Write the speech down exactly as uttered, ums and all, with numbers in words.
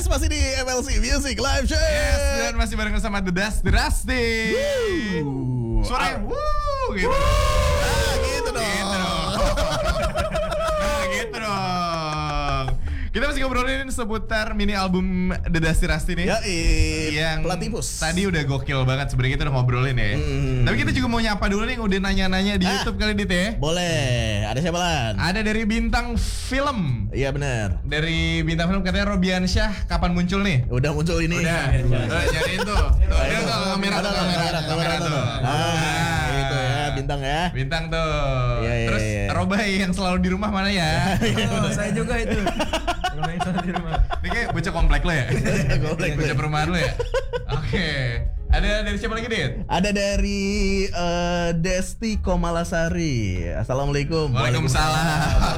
masih di M L C Music Live Show. Yes, dan masih bareng sama The Dust The Rusty. Suara yang wuh gitu. Ah, gitu dong. Gitu dong. Nah, gitu dong. Kita masih ngobrolin seputar mini album The Dusty Rusty nih. Ya, yang Platypus. tadi udah gokil banget sebenarnya, kita udah ngobrolin ya. Hmm. Tapi kita juga mau nyapa dulu nih yang udah nanya-nanya di Ah. YouTube kali Dit ya. Boleh. Ada siapa Lan? Ada dari Bintang Film. Iya benar. Dari Bintang Film katanya Robiansyah kapan muncul nih? Udah muncul ini. Udah. Tuh, nyariin tuh. Tuh, dia tuh kamera tuh, kamera, kamera tuh. Ah, itu ya, bintang ya. Bintang tuh. Iya, iya, Terus iya. Robai yang selalu di rumah mana ya? Oh, saya juga itu. Rumah yang selalu di rumah. Ini kayak bocah komplek lo ya? Komplek. Bocah perumahan lo ya? Oke. Ada dari siapa lagi, Dit? Ada dari eh, Desti Komalasari. Assalamualaikum. Waalaikumsalam.